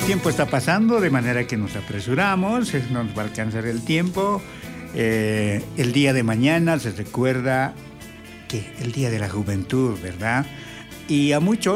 tiempo está pasando, de manera que nos apresuramos, no nos va a alcanzar el tiempo. El día de mañana se recuerda que el Día de la Juventud, ¿verdad? Y a muchos